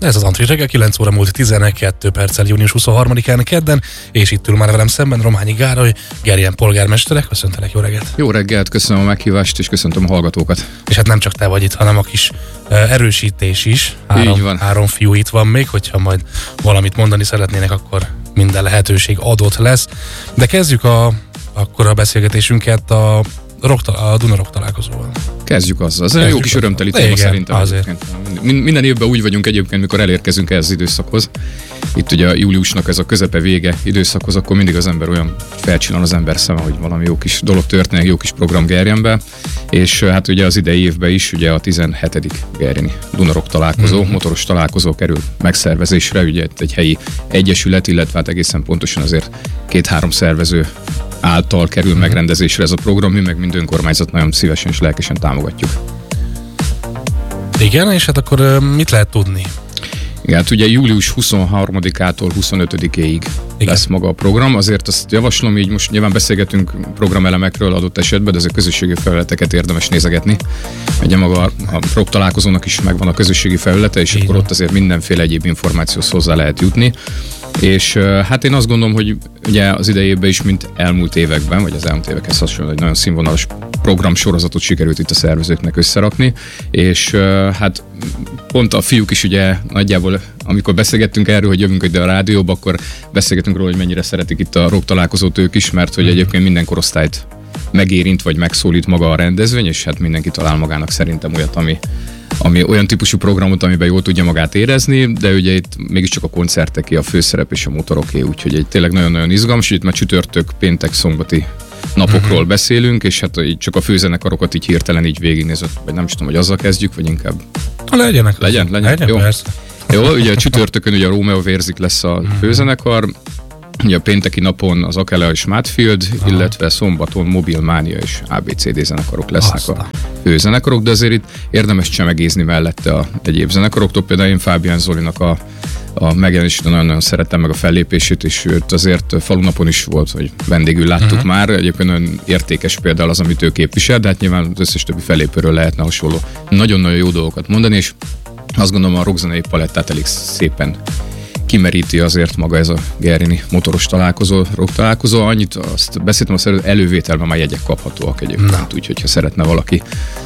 Ez az Antri reggel, 9 óra múlt 12 perccel, június 23-án kedden, és itt ül már velem szemben Rományi Gároly, Gerjen polgármestere. Köszöntelek, jó reggelt! Jó reggelt, köszönöm a meghívást, és köszöntöm a hallgatókat. És hát nem csak te vagy itt, hanem a kis erősítés is. Három fiú itt van még, hogyha majd valamit mondani szeretnének, akkor minden lehetőség adott lesz. De kezdjük akkor a beszélgetésünket a Duna Rock találkozóval. Kezdjük azzal. Ez egy jó kis örömteli téma szerintem. Azért. Minden évben úgy vagyunk egyébként, mikor elérkezünk ehhez az időszakhoz. Itt ugye a júliusnak ez a közepe vége időszakhoz, akkor mindig az ember olyan felcsillan az ember szeme, hogy valami jó kis dolog történik, jó kis program gerjen be. És hát ugye az idei évben is ugye a 17. gerjeni Duna Rock találkozó, motoros találkozó kerül megszervezésre, ugye egy helyi egyesület, illetve hát egészen pontosan azért 2-3 szervező által kerül megrendezésre ez a program, mi meg mind önkormányzat nagyon szívesen és lelkesen támogatjuk. Igen, és hát akkor mit lehet tudni? Igen, hát ugye július 23-ától 25-ig lesz maga a program, azért azt javaslom, így most nyilván beszélgetünk programelemekről adott esetben, de ezek közösségi felületeket érdemes nézegetni. Ugye maga a rock találkozónak is megvan a közösségi felülete, és akkor ott azért mindenféle egyéb információhoz hozzá lehet jutni. És hát én azt gondolom, hogy ugye az idejében is, mint elmúlt években, vagy az elmúlt évekhez hasonlóan egy nagyon színvonalas programsorozatot sikerült itt a szervezőknek összerakni, és hát pont a fiúk is ugye nagyjából, amikor beszélgettünk erről, hogy jövünk ide a rádióba, akkor beszélgetünk róla, hogy mennyire szeretik itt a rock találkozót ők is, mert hogy egyébként minden korosztályt megérint, vagy megszólít maga a rendezvény, és hát mindenki talál magának szerintem olyat, ami olyan típusú programot, amiben jól tudja magát érezni, de ugye itt mégiscsak a koncerteké, a főszerep és a motoroké, úgyhogy egy tényleg nagyon-nagyon izgalmas, itt már csütörtök, péntek, szombati napokról beszélünk, és hát csak a főzenekarokat így hirtelen így végignézve, vagy nem is tudom, hogy azzal kezdjük, vagy inkább... Legyen, jó. Persze. Jó, ugye a csütörtökön ugye a Romeo Vérzik lesz a főzenekar, ugye a pénteki napon az Akela és Mátfield, illetve szombaton Mobil Mánia és ABCD zenekarok lesznek a főzenekarok, de azért itt érdemes csemegézni mellette a egyéb zenekaroktól. Például én Fábián Zolinak a megjelenését nagyon-nagyon szerettem, meg a fellépését, és őt azért falunapon is volt, hogy vendégül láttuk már. Egyébként nagyon értékes például az, amit ő képvisel, de hát nyilván az összes többi fellépőről lehetne hasonló nagyon-nagyon jó dolgokat mondani, és azt gondolom a rockzenei palettát elég szépen kimeríti azért maga ez a gerjeni motoros találkozó, rock találkozó. Annyit azt beszéltem, hogy elővételben már jegyek kaphatóak egyébként, úgyhogy ha szeretne valaki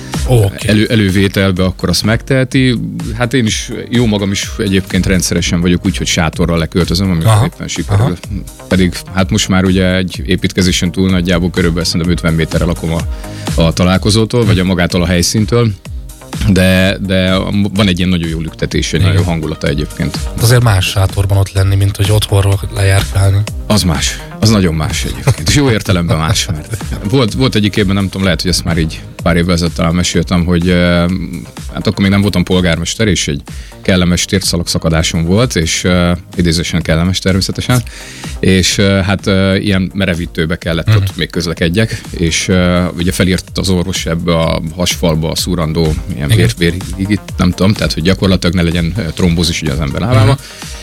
elővételbe, akkor azt megteheti. Hát én is, jó magam is egyébként rendszeresen vagyok úgy, hogy sátorral leköltözöm, amikor éppen sikerül. Pedig hát most már ugye egy építkezésen túl nagyjából körülbelül szerintem 50 méterre lakom a találkozótól, vagy a magától a helyszíntől. De van egy ilyen nagyon jó lüktetés, egy nagyon jó hangulata egyébként. Azért más sátorban ott lenni, mint hogy otthonról lejárkálni. Az más. Az nagyon más egyébként. És jó értelemben más, mert volt egyik évben, nem tudom, lehet, hogy ezt már így pár évvel ezelőtt talán meséltem, hogy hát akkor még nem voltam polgármester, és egy kellemes térszalagszakadásom volt, és idézősen kellemes természetesen, és hát ilyen merevítőbe kellett ott még közlekedjek, és ugye felírt az orvos ebbe a hasfalba a szúrandó ilyen vérigit, nem tudom, tehát hogy gyakorlatilag ne legyen trombózis ugye az ember lábába.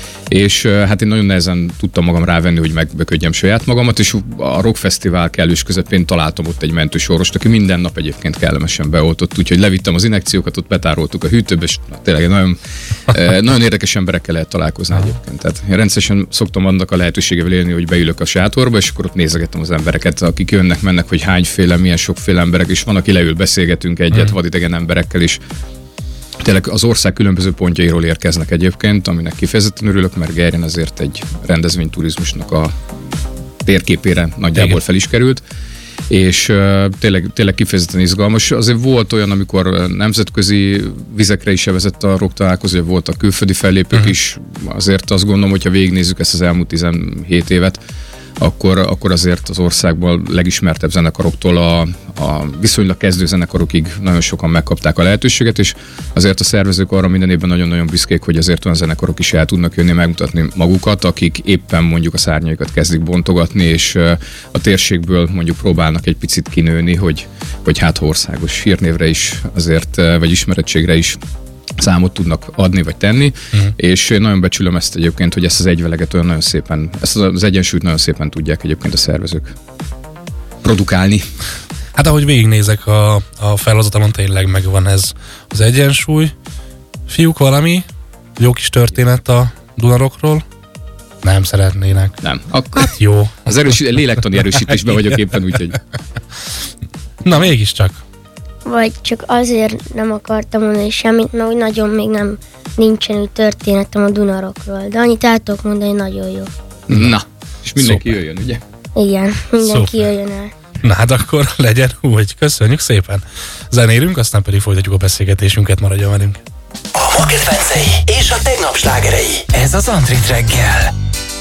És hát én nagyon nehezen tudtam magam rávenni, hogy megböködjem saját magamat, és a Rock Fesztivál kellős közepén találtam ott egy mentős orvost, aki minden nap egyébként kellemesen beoltott, úgyhogy levittem az injekciókat, ott betároltuk a hűtőbe, és tényleg nagyon érdekes emberekkel lehet találkozni egyébként. Tehát én rendszeresen szoktam annak a lehetőségével élni, hogy beülök a sátorba, és akkor ott nézegettem az embereket, akik jönnek, mennek, hogy hányféle, milyen sokféle emberek, és van, aki leül, beszélgetünk egyet vadidegen emberekkel is. Tényleg az ország különböző pontjairól érkeznek egyébként, aminek kifejezetten örülök, mert Gerjen azért egy rendezvényturizmusnak a térképére nagyjából fel is került, és tényleg kifejezetten izgalmas. Azért volt olyan, amikor nemzetközi vizekre is evezett a rock találkozó, voltak külföldi fellépők is, azért azt gondolom, hogyha végignézzük ezt az elmúlt 17 évet, akkor azért az országban legismertebb zenekaroktól a viszonylag kezdő zenekarokig nagyon sokan megkapták a lehetőséget, és azért a szervezők arra minden évben nagyon-nagyon büszkék, hogy azért olyan zenekarok is el tudnak jönni, megmutatni magukat, akik éppen mondjuk a szárnyaikat kezdik bontogatni, és a térségből mondjuk próbálnak egy picit kinőni, hogy hát országos hírnévre is azért, vagy ismerettségre is számot tudnak adni vagy tenni, és én nagyon becsülöm ezt egyébként, hogy ezt az egyveleget olyan nagyon szépen, ezt az egyensúlyt nagyon szépen tudják egyébként a szervezők produkálni. Hát ahogy végignézek a felhozatalon, tényleg megvan ez az egyensúly. Fiúk, valami jó kis történet a Dunarokról? Nem szeretnének. Nem. Hát jó. Az lélektani erősítésben vagyok éppen, úgyhogy... Na, mégiscsak. Vagy csak azért nem akartam mondani semmit, mert úgy nagyon még nincsen úgy történetem a Dunarokról. De annyit el tudok mondani, nagyon jó. Na, és mindenki jöjjön, ugye? Igen, mindenki jöjjön el. Na hát akkor legyen úgy. Köszönjük szépen. Zenélünk, aztán pedig folytatjuk a beszélgetésünket, maradjon velünk. A ma kedvencei és a tegnap slágerei. Ez az Antrit reggel.